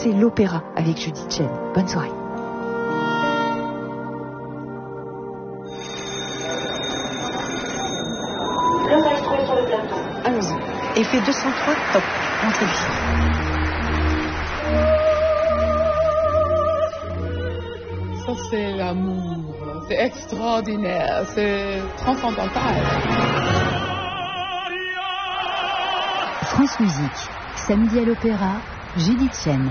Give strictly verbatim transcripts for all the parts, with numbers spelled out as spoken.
c'est l'opéra avec Judith Chen. Bonne soirée. Le maestro est sur le plateau. Allons-y. Effet deux cent trois, top. Entrez vite. Ça, c'est l'amour. C'est extraordinaire. C'est transcendantal. France Musique. Samedi à l'Opéra, Judith Chen.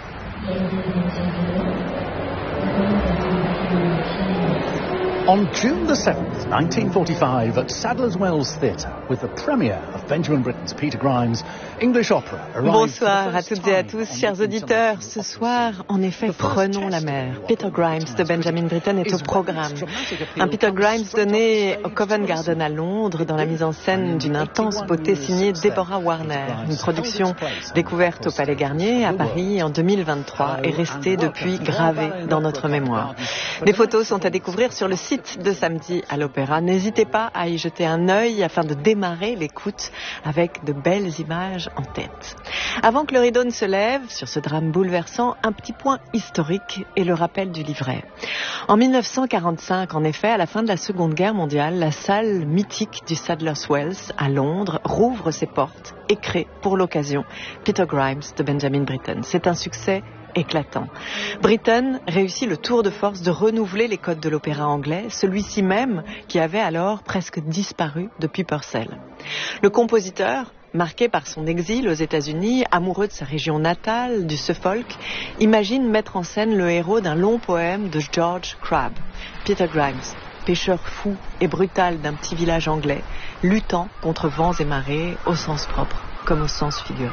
On June the seventh, nineteen forty-five, at Sadler's Wells Theatre, with the premiere of Benjamin Britten's Peter Grimes' English opera. Bonsoir à toutes et à tous, chers auditeurs. Ce soir, en effet, prenons la mer. Peter Grimes de Benjamin Britten est au programme. Un Peter Grimes donné au Covent Garden à Londres dans la mise en scène d'une intense beauté signée Deborah Warner. Une production découverte au Palais Garnier à Paris en deux mille vingt-trois et restée depuis gravée dans notre mémoire. Les photos sont à découvrir sur le site de Samedi à l'Opéra. N'hésitez pas à y jeter un œil afin de démarrer l'écoute avec de belles images en tête. Avant que le rideau ne se lève sur ce drame bouleversant, un petit point historique et le rappel du livret. En mille neuf cent quarante-cinq, en effet, à la fin de la Seconde Guerre mondiale, la salle mythique du Sadler's Wells à Londres rouvre ses portes et crée pour l'occasion Peter Grimes de Benjamin Britten. C'est un succès éclatant. Britten réussit le tour de force de renouveler les codes de l'opéra anglais, celui-ci même qui avait alors presque disparu depuis Purcell. Le compositeur, marqué par son exil aux États-Unis, amoureux de sa région natale, du Suffolk, imagine mettre en scène le héros d'un long poème de George Crabbe, Peter Grimes, pêcheur fou et brutal d'un petit village anglais, luttant contre vents et marées au sens propre comme au sens figuré.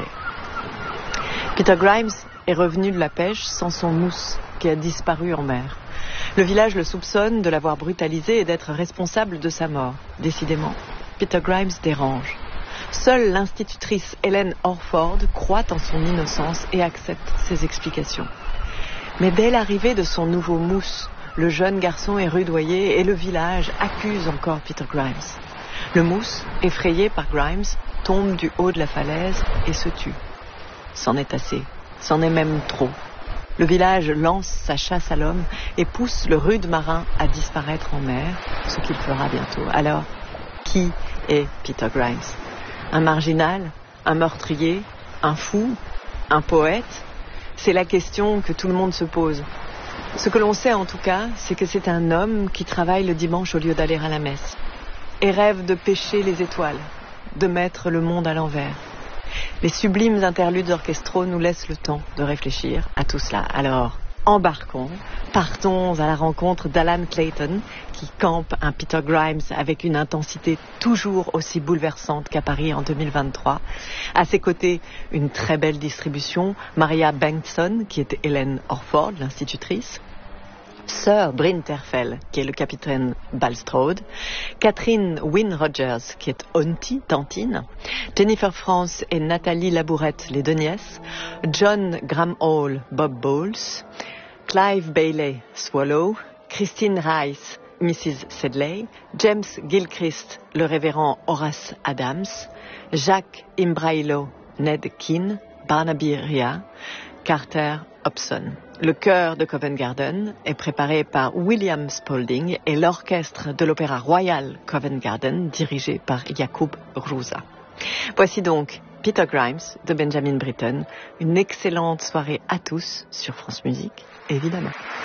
Peter Grimes est revenu de la pêche sans son mousse qui a disparu en mer. Le village le soupçonne de l'avoir brutalisé et d'être responsable de sa mort. Décidément, Peter Grimes dérange. Seule l'institutrice Helen Orford croit en son innocence et accepte ses explications. Mais dès l'arrivée de son nouveau mousse, le jeune garçon est rudoyé et le village accuse encore Peter Grimes. Le mousse, effrayé par Grimes, tombe du haut de la falaise et se tue. C'en est assez. C'en est même trop. Le village lance sa chasse à l'homme et pousse le rude marin à disparaître en mer, ce qu'il fera bientôt. Alors, qui est Peter Grimes ? Un marginal ? Un meurtrier ? Un fou ? Un poète ? C'est la question que tout le monde se pose. Ce que l'on sait en tout cas, c'est que c'est un homme qui travaille le dimanche au lieu d'aller à la messe et rêve de pêcher les étoiles, de mettre le monde à l'envers. Les sublimes interludes orchestraux nous laissent le temps de réfléchir à tout cela. Alors, embarquons, partons à la rencontre d'Alan Clayton, qui campe un Peter Grimes avec une intensité toujours aussi bouleversante qu'à Paris en deux mille vingt-trois. À ses côtés, une très belle distribution, Maria Bengtsson, qui est Helen Orford, l'institutrice, Sir Bryn Terfel, qui est le capitaine Balstrode, Catherine Wynne Rogers, qui est Auntie, tantine, Jennifer France et Nathalie Labourette, les deux nièces, John Gramhall, Bob Bowles, Clive Bailey, Swallow, Christine Rice, missus Sedley, James Gilchrist, le révérend Horace Adams, Jacques Imbrailo, Ned Keane, Barnaby Ria, Carter Hobson. Le chœur de Covent Garden est préparé par William Spalding et l'orchestre de l'Opéra Royal Covent Garden dirigé par Jakub Hrusa. Voici donc Peter Grimes de Benjamin Britten. Une excellente soirée à tous sur France Musique, évidemment.